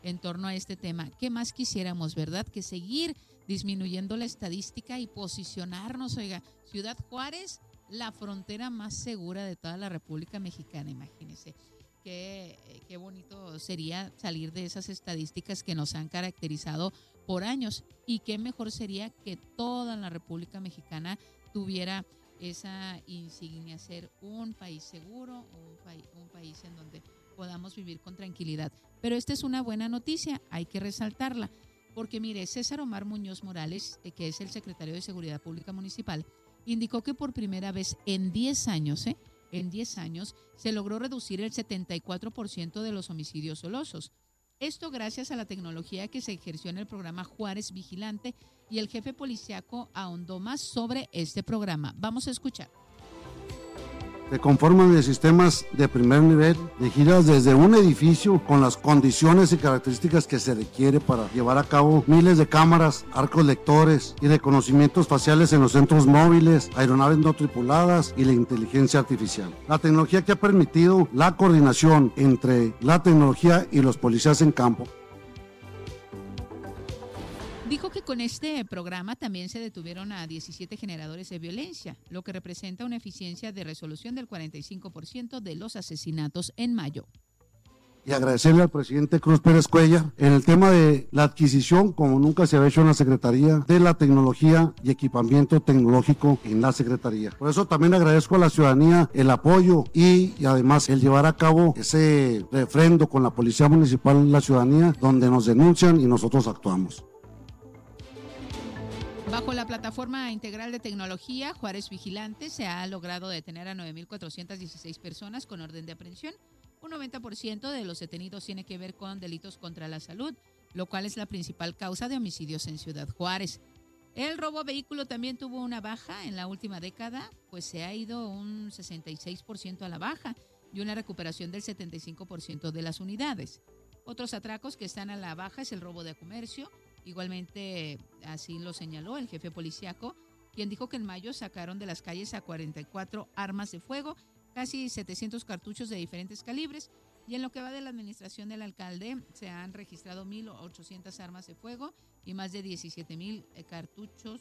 en torno a este tema. ¿Qué más quisiéramos, verdad? Que seguir disminuyendo la estadística y posicionarnos, oiga, Ciudad Juárez, la frontera más segura de toda la República Mexicana, imagínense. Qué bonito sería salir de esas estadísticas que nos han caracterizado por años, y qué mejor sería que toda la República Mexicana tuviera esa insignia, ser un país seguro, un país en donde podamos vivir con tranquilidad. Pero esta es una buena noticia, hay que resaltarla, porque mire, César Omar Muñoz Morales, que es el secretario de Seguridad Pública Municipal, indicó que por primera vez en 10 años, en 10 años se logró reducir el 74% de los homicidios dolosos. Esto gracias a la tecnología que se ejerció en el programa Juárez Vigilante, y el jefe policíaco ahondó más sobre este programa. Vamos a escuchar. Se conforman de sistemas de primer nivel, dirigidos desde un edificio con las condiciones y características que se requiere para llevar a cabo miles de cámaras, arcos lectores y reconocimientos faciales en los centros móviles, aeronaves no tripuladas y la inteligencia artificial. La tecnología que ha permitido la coordinación entre la tecnología y los policías en campo. Dijo que con este programa también se detuvieron a 17 generadores de violencia, lo que representa una eficiencia de resolución del 45% de los asesinatos en mayo. Y agradecerle al presidente Cruz Pérez Cuellar en el tema de la adquisición, como nunca se había hecho en la Secretaría, de la tecnología y equipamiento tecnológico en la Secretaría. Por eso también agradezco a la ciudadanía el apoyo y además el llevar a cabo ese refrendo con la Policía Municipal en la ciudadanía, donde nos denuncian y nosotros actuamos. Bajo la plataforma integral de tecnología Juárez Vigilante se ha logrado detener a 9,416 personas con orden de aprehensión. Un 90% de los detenidos tiene que ver con delitos contra la salud, lo cual es la principal causa de homicidios en Ciudad Juárez. El robo a vehículo también tuvo una baja en la última década, pues se ha ido un 66% a la baja y una recuperación del 75% de las unidades. Otros atracos que están a la baja es el robo de comercio. Igualmente, así lo señaló el jefe policíaco, quien dijo que en mayo sacaron de las calles a 44 armas de fuego, casi 700 cartuchos de diferentes calibres, y en lo que va de la administración del alcalde se han registrado 1,800 armas de fuego y más de 17,000 cartuchos,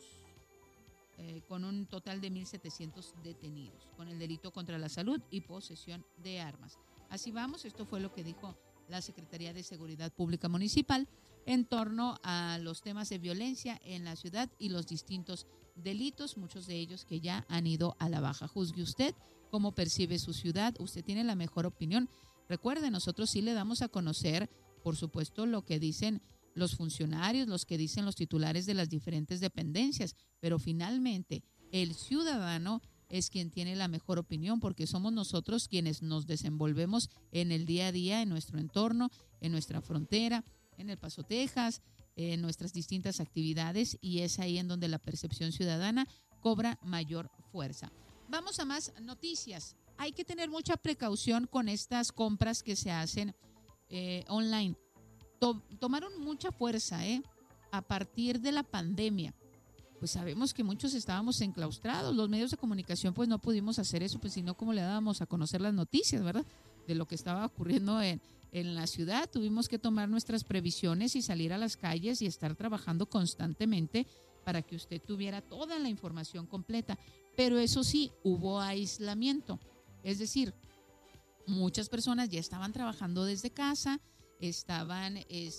con un total de 1,700 detenidos, con el delito contra la salud y posesión de armas. Así vamos, esto fue lo que dijo la Secretaría de Seguridad Pública Municipal en torno a los temas de violencia en la ciudad y los distintos delitos, muchos de ellos que ya han ido a la baja. Juzgue usted cómo percibe su ciudad, usted tiene la mejor opinión. Recuerde, nosotros sí le damos a conocer, por supuesto, lo que dicen los funcionarios, los que dicen los titulares de las diferentes dependencias, pero finalmente el ciudadano es quien tiene la mejor opinión, porque somos nosotros quienes nos desenvolvemos en el día a día, en nuestro entorno, en nuestra frontera, en El Paso, Texas, en nuestras distintas actividades, y es ahí en donde la percepción ciudadana cobra mayor fuerza. Vamos a más noticias. Hay que tener mucha precaución con estas compras que se hacen online. Tomaron mucha fuerza a partir de la pandemia. Pues sabemos que muchos estábamos enclaustrados, los medios de comunicación pues no pudimos hacer eso, pues sino cómo le dábamos a conocer las noticias, ¿verdad? De lo que estaba ocurriendo en la ciudad. Tuvimos que tomar nuestras previsiones y salir a las calles y estar trabajando constantemente para que usted tuviera toda la información completa. Pero eso sí, hubo aislamiento, es decir, muchas personas ya estaban trabajando desde casa, estaban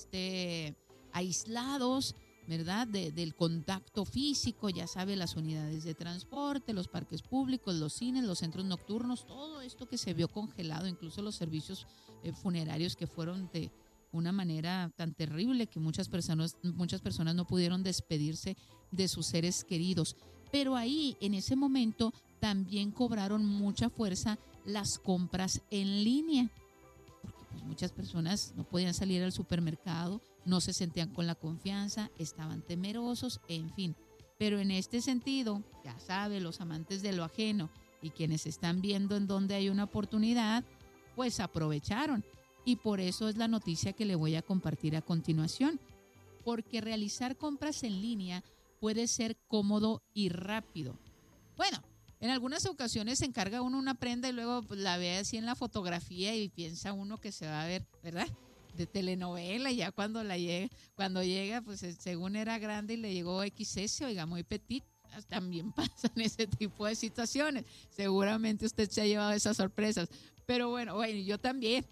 aislados, ¿verdad? Del contacto físico, ya sabe, las unidades de transporte, los parques públicos, los cines, los centros nocturnos, todo esto que se vio congelado, incluso los servicios funerarios que fueron de una manera tan terrible que muchas personas no pudieron despedirse de sus seres queridos. Pero ahí, en ese momento, también cobraron mucha fuerza las compras en línea, porque pues muchas personas no podían salir al supermercado, no se sentían con la confianza, estaban temerosos, en fin. Pero en este sentido, ya sabe, los amantes de lo ajeno y quienes están viendo en dónde hay una oportunidad, pues aprovecharon. Y por eso es la noticia que le voy a compartir a continuación, porque realizar compras en línea puede ser cómodo y rápido. Bueno, en algunas ocasiones se encarga uno una prenda y luego pues, la ve así en la fotografía y piensa uno que se va a ver, ¿verdad?, telenovela, y ya cuando llega, pues según era grande y le llegó XS, oiga, muy petit. También pasan ese tipo de situaciones. Seguramente usted se ha llevado esas sorpresas. Pero bueno, yo también.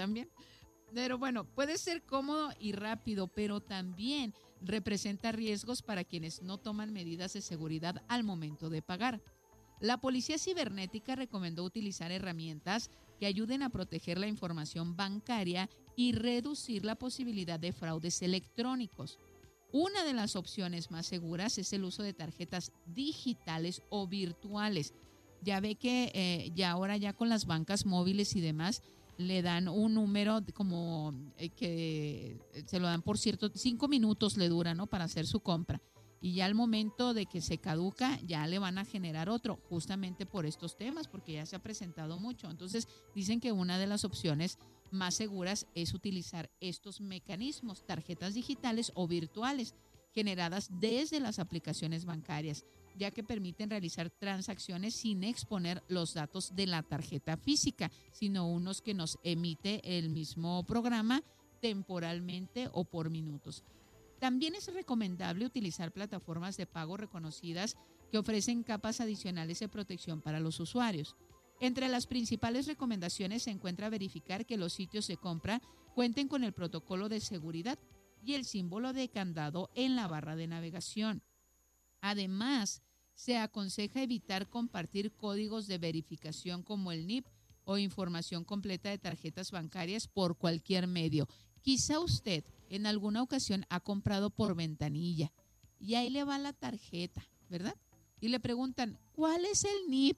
Pero bueno, puede ser cómodo y rápido, pero también representa riesgos para quienes no toman medidas de seguridad al momento de pagar. La Policía Cibernética recomendó utilizar herramientas que ayuden a proteger la información bancaria y reducir la posibilidad de fraudes electrónicos. Una de las opciones más seguras es el uso de tarjetas digitales o virtuales. Ya ve que ahora con las bancas móviles y demás le dan un número como que se lo dan por 5 minutos le dura, ¿no? Para hacer su compra. Y ya al momento de que se caduca, ya le van a generar otro, justamente por estos temas, porque ya se ha presentado mucho. Entonces, dicen que una de las opciones más seguras es utilizar estos mecanismos, tarjetas digitales o virtuales, generadas desde las aplicaciones bancarias, ya que permiten realizar transacciones sin exponer los datos de la tarjeta física, sino unos que nos emite el mismo programa temporalmente o por minutos. También es recomendable utilizar plataformas de pago reconocidas que ofrecen capas adicionales de protección para los usuarios. Entre las principales recomendaciones se encuentra verificar que los sitios de compra cuenten con el protocolo de seguridad y el símbolo de candado en la barra de navegación. Además, se aconseja evitar compartir códigos de verificación como el NIP o información completa de tarjetas bancarias por cualquier medio. Quizá usted en alguna ocasión ha comprado por ventanilla y ahí le va la tarjeta, ¿verdad? Y le preguntan, ¿cuál es el NIP?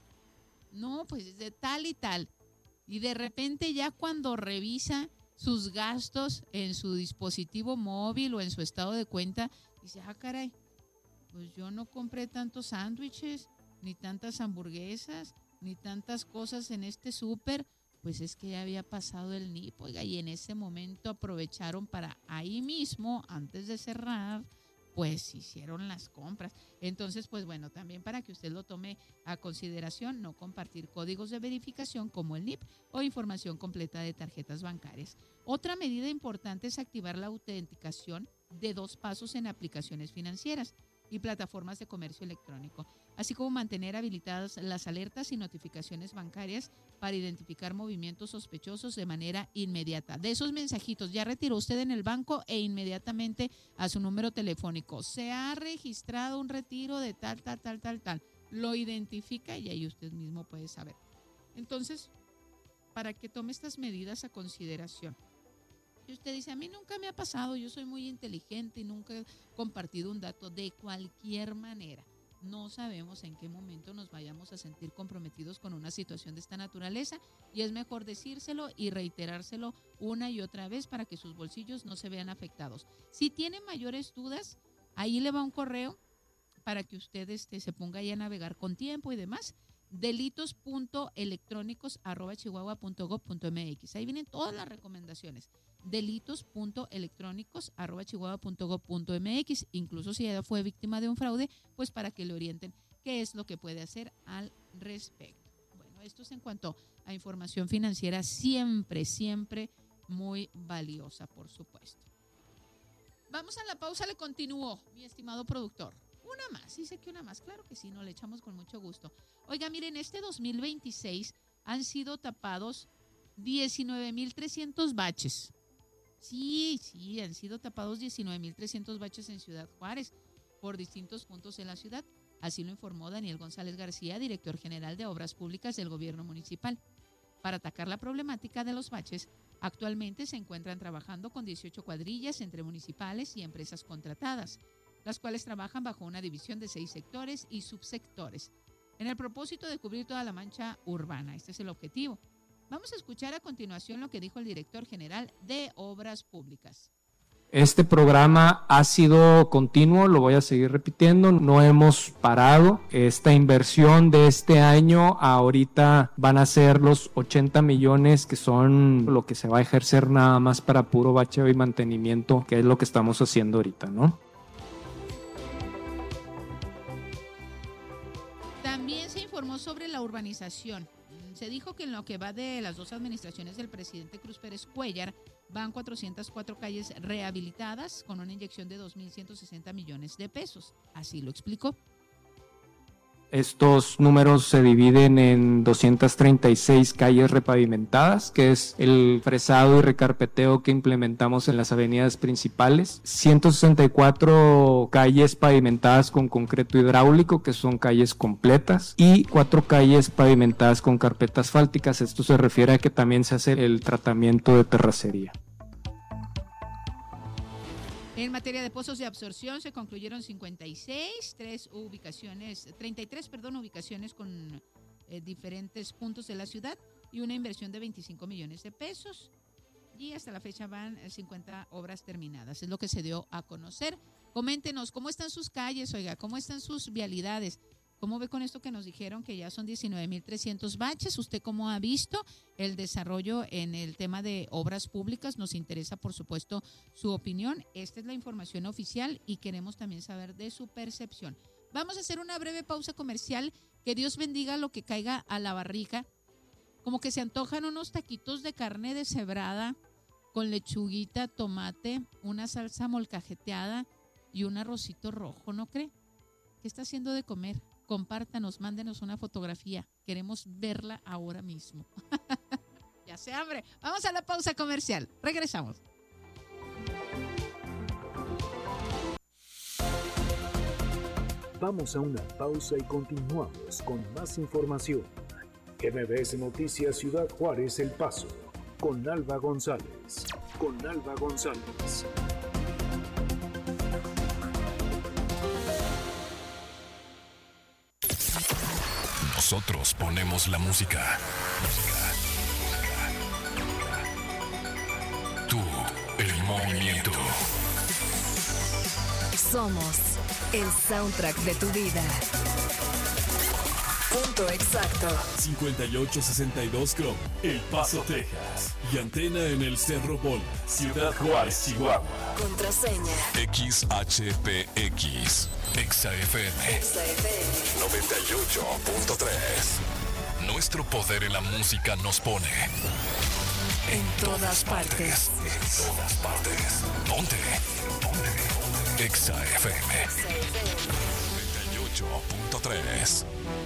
No, pues es de tal y tal. Y de repente ya cuando revisa sus gastos en su dispositivo móvil o en su estado de cuenta, dice, caray, pues yo no compré tantos sándwiches, ni tantas hamburguesas, ni tantas cosas en este súper. Pues es que ya había pasado el NIP, oiga, y en ese momento aprovecharon para ahí mismo, antes de cerrar, pues hicieron las compras. Entonces, pues bueno, también para que usted lo tome a consideración, no compartir códigos de verificación como el NIP o información completa de tarjetas bancarias. Otra medida importante es activar la autenticación de 2 pasos en aplicaciones financieras y plataformas de comercio electrónico, así como mantener habilitadas las alertas y notificaciones bancarias para identificar movimientos sospechosos de manera inmediata. De esos mensajitos, ya retiró usted en el banco e inmediatamente a su número telefónico, se ha registrado un retiro de tal, lo identifica y ahí usted mismo puede saber. Entonces, para que tome estas medidas a consideración. Y usted dice, a mí nunca me ha pasado, yo soy muy inteligente y nunca he compartido un dato. De cualquier manera, no sabemos en qué momento nos vayamos a sentir comprometidos con una situación de esta naturaleza y es mejor decírselo y reiterárselo una y otra vez para que sus bolsillos no se vean afectados. Si tiene mayores dudas, ahí le va un correo para que usted se ponga ahí a navegar con tiempo y demás. delitos.electrónicos@chihuahua.gov.mx. Ahí vienen todas las recomendaciones. delitos.electrónicos@chihuahua.gov.mx. Incluso si ella fue víctima de un fraude, pues para que le orienten qué es lo que puede hacer al respecto. Bueno, esto es en cuanto a información financiera, siempre muy valiosa, por supuesto. Vamos a la pausa, le continúo, mi estimado productor. Una más, dice que una más, claro que sí, nos le echamos con mucho gusto. Oiga, miren, este 2026 han sido tapados 19,300 baches. Sí, han sido tapados 19,300 baches en Ciudad Juárez por distintos puntos en la ciudad. Así lo informó Daniel González García, director general de Obras Públicas del Gobierno Municipal. Para atacar la problemática de los baches, actualmente se encuentran trabajando con 18 cuadrillas entre municipales y empresas contratadas, las cuales trabajan bajo una división de 6 sectores y subsectores, en el propósito de cubrir toda la mancha urbana. Este es el objetivo. Vamos a escuchar a continuación lo que dijo el director general de Obras Públicas. Este programa ha sido continuo, lo voy a seguir repitiendo, no hemos parado. Esta inversión de este año, ahorita van a ser los 80 millones que son lo que se va a ejercer nada más para puro bacheo y mantenimiento, que es lo que estamos haciendo ahorita, ¿no? También se informó sobre la urbanización Se dijo que en lo que va de las 2 administraciones del presidente Cruz Pérez Cuéllar van 404 calles rehabilitadas con una inyección de 2.160 millones de pesos. Así lo explicó. Estos números se dividen en 236 calles repavimentadas, que es el fresado y recarpeteo que implementamos en las avenidas principales, 164 calles pavimentadas con concreto hidráulico, que son calles completas, y 4 calles pavimentadas con carpeta asfálticas. Esto se refiere a que también se hace el tratamiento de terracería. En materia de pozos de absorción se concluyeron 33 ubicaciones con diferentes puntos de la ciudad y una inversión de 25 millones de pesos. Y hasta la fecha van 50 obras terminadas, es lo que se dio a conocer. Coméntenos, ¿cómo están sus calles, oiga? ¿Cómo están sus vialidades? ¿Cómo ve con esto que nos dijeron que ya son 19.300 baches? ¿Usted cómo ha visto el desarrollo en el tema de obras públicas? Nos interesa, por supuesto, su opinión. Esta es la información oficial y queremos también saber de su percepción. Vamos a hacer una breve pausa comercial. Que Dios bendiga lo que caiga a la barriga. Como que se antojan unos taquitos de carne deshebrada con lechuguita, tomate, una salsa molcajeteada y un arrocito rojo, ¿no cree? ¿Qué está haciendo de comer? Compártanos, mándenos una fotografía. Queremos verla ahora mismo. Ya se hambre. Vamos a la pausa comercial. Regresamos. Vamos a una pausa y continuamos con más información. MBS Noticias Ciudad Juárez, El Paso, con Alba González. Nosotros ponemos la música. Tú, el movimiento. Somos el soundtrack de tu vida. Punto exacto. 5862 Chrome, El Paso, Texas. Y antena en el Cerro Bola, Ciudad Juárez, Chihuahua. Contraseña XHPX, XFM 98.3. Nuestro poder en la música nos pone en todas partes. En todas partes. ¿Dónde? XFM 98.3.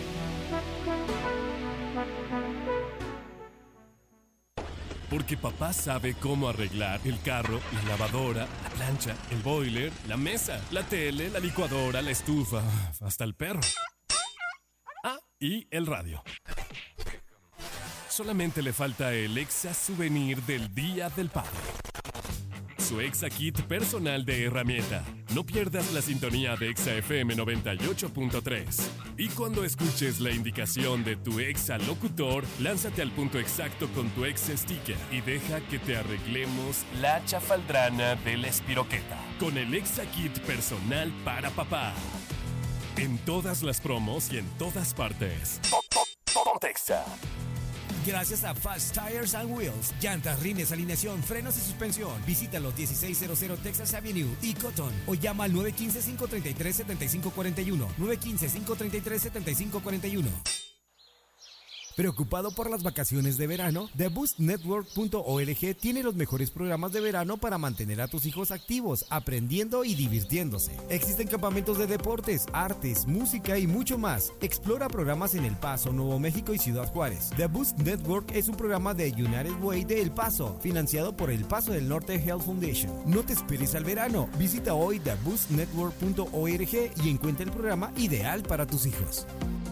Porque papá sabe cómo arreglar el carro, la lavadora, la plancha, el boiler, la mesa, la tele, la licuadora, la estufa, hasta el perro. Ah, y el radio. Solamente le falta el Exa Souvenir del Día del Padre. Su Exa Kit personal de herramienta. No pierdas la sintonía de Exa FM 98.3. Y cuando escuches la indicación de tu Exa locutor, lánzate al punto exacto con tu Exa sticker y deja que te arreglemos la chafaldrana de la espiroqueta. Con el Exa Kit personal para papá. En todas las promos y en todas partes. Ponte Exa. Gracias a Fast Tires and Wheels, llantas, rines, alineación, frenos y suspensión. Visita los 1600 Texas Avenue y Cotton o llama al 915-533-7541. 915-533-7541. ¿Preocupado por las vacaciones de verano? TheBoostNetwork.org tiene los mejores programas de verano para mantener a tus hijos activos, aprendiendo y divirtiéndose. Existen campamentos de deportes, artes, música y mucho más. Explora programas en El Paso, Nuevo México y Ciudad Juárez. The Boost Network es un programa de United Way de El Paso, financiado por El Paso del Norte Health Foundation. No te esperes al verano. Visita hoy TheBoostNetwork.org y encuentra el programa ideal para tus hijos.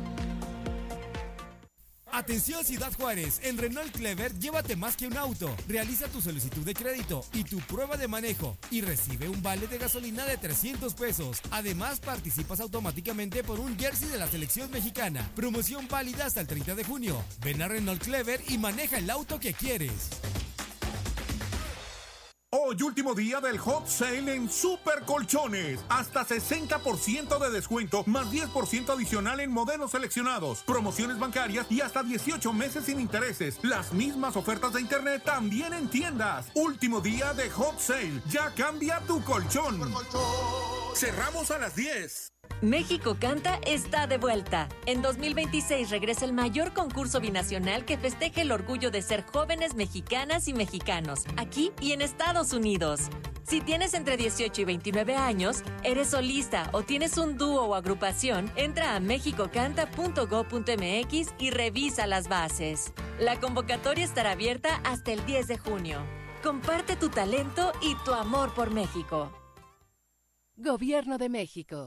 Atención Ciudad Juárez, en Renault Clever llévate más que un auto. Realiza tu solicitud de crédito y tu prueba de manejo y recibe un vale de gasolina de 300 pesos. Además participas automáticamente por un jersey de la selección mexicana. Promoción válida hasta el 30 de junio. Ven a Renault Clever y maneja el auto que quieres. Hoy último día del Hot Sale en Super Colchones. Hasta 60% de descuento, más 10% adicional en modelos seleccionados. Promociones bancarias y hasta 18 meses sin intereses. Las mismas ofertas de internet también en tiendas. Último día de Hot Sale. Ya cambia tu colchón. Cerramos a las 10. México Canta está de vuelta. En 2026 regresa el mayor concurso binacional que festeja el orgullo de ser jóvenes mexicanas y mexicanos, aquí y en Estados Unidos. Si tienes entre 18 y 29 años, eres solista o tienes un dúo o agrupación, entra a mexicocanta.go.mx y revisa las bases. La convocatoria estará abierta hasta el 10 de junio. Comparte tu talento y tu amor por México. Gobierno de México.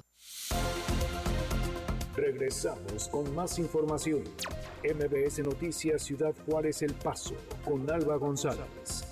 Regresamos con más información. MBS Noticias Ciudad Juárez El Paso con Alba González.